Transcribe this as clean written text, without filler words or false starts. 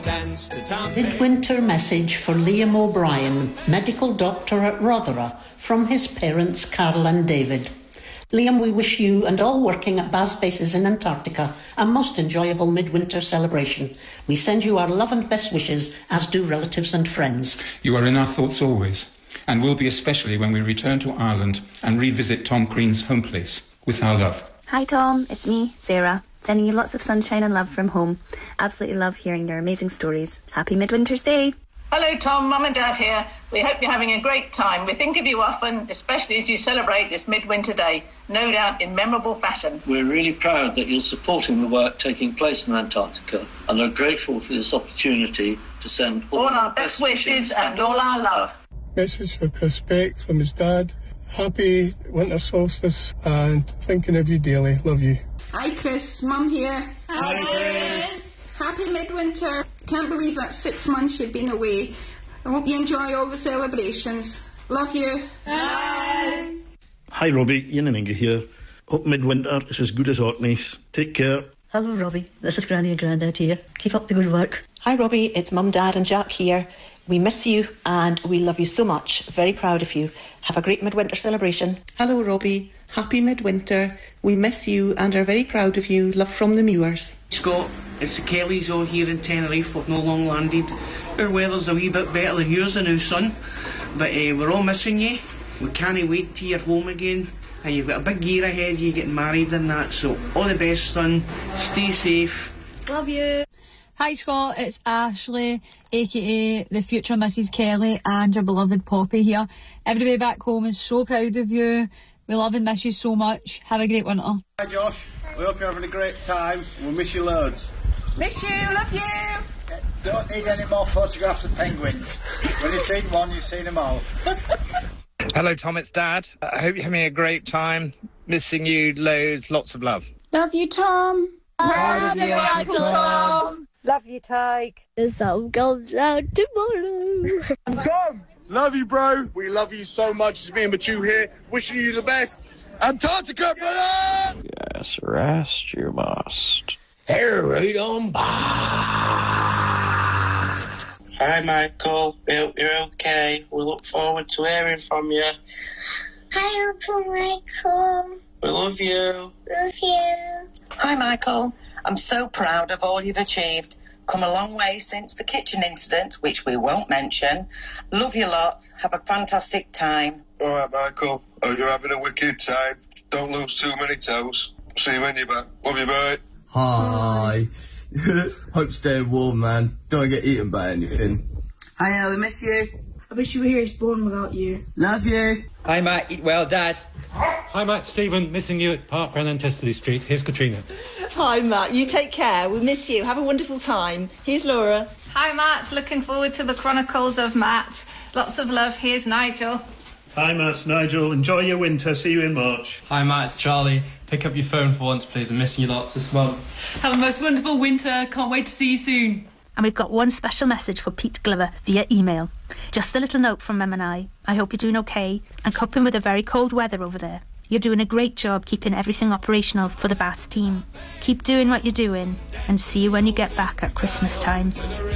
dance the time. Midwinter message for Liam O'Brien, medical doctor at Rotherham, from his parents Carol and David. Liam, we wish you and all working at BAS bases in Antarctica a most enjoyable midwinter celebration. We send you our love and best wishes, as do relatives and friends. You are in our thoughts always, and will be especially when we return to Ireland and revisit Tom Crean's home place. With our love. Hi Tom, it's me, Sarah. Sending you lots of sunshine and love from home. Absolutely love hearing your amazing stories. Happy Midwinter's Day. Hello Tom, Mum and Dad here. We hope you're having a great time. We think of you often, especially as you celebrate this Midwinter Day, no doubt in memorable fashion. We're really proud that you're supporting the work taking place in Antarctica and are grateful for this opportunity to send all our best wishes and all our love. Message for Chris Beck from his dad. Happy winter solstice and thinking of you daily. Love you. Hi Chris, Mum here. Hi Chris. Happy Midwinter. Can't believe that's 6 months you've been away. I hope you enjoy all the celebrations. Love you. Bye. Hi Robbie, Ian and Inga here. Hope Midwinter is as good as Orkney's. Take care. Hello Robbie, this is Granny and Grandad here. Keep up the good work. Hi Robbie, it's Mum, Dad and Jack here. We miss you and we love you so much. Very proud of you. Have a great midwinter celebration. Hello Robbie, happy midwinter. We miss you and are very proud of you. Love from the Muirs. Scott, it's the Kellys all here in Tenerife. We've no long landed. Our weather's a wee bit better than yours now, son. But we're all missing you. We can't wait till you're home again. And you've got a big year ahead, you getting married and that. So all the best, son. Stay safe. Love you. Hi Scott, it's Ashley, aka the future Mrs Kelly, and your beloved Poppy here. Everybody back home is so proud of you. We love and miss you so much. Have a great winter. Hi Josh, we hope you're having a great time. We'll miss you loads. Miss you, love you. Don't need any more photographs of penguins. When you've seen one, you've seen them all. Hello Tom, it's Dad. I hope you're having a great time. Missing you loads, lots of love. Love you Tom. Love you, Uncle Tom. Love you, Tyke. The sun comes out tomorrow. Tom, love you, bro. We love you so much. It's me and Machu here, wishing you the best. Antarctica, brother! Yes, rest you must. Right on by. Hi, Michael. We hope you're okay. We look forward to hearing from you. Hi, Uncle Michael. We love you. Love you. Hi, Michael. I'm so proud of all you've achieved. Come a long way since the kitchen incident, which we won't mention. Love you lots. Have a fantastic time. All right, Michael. Hope you're having a wicked time. Don't lose too many toes. See you when you're back. Love you, bye. Hi. Hope staying warm, man. Don't get eaten by anything. Hi, we miss you. I wish you were here born without you. Love you. Hi, Matt. Eat well, Dad. Hi, Matt. Stephen, missing you at Park Brennan, Testerley Street. Here's Katrina. Hi, Matt. You take care. We miss you. Have a wonderful time. Here's Laura. Hi, Matt. Looking forward to the Chronicles of Matt. Lots of love. Here's Nigel. Hi, Matt. It's Nigel. Enjoy your winter. See you in March. Hi, Matt. It's Charlie. Pick up your phone for once, please. I'm missing you lots this month. Have a most wonderful winter. Can't wait to see you soon. And we've got one special message for Pete Glover via email. Just a little note from Mum and I hope you're doing okay and coping with the very cold weather over there. You're doing a great job keeping everything operational for the BAS team. Keep doing what you're doing and see you when you get back at Christmas time.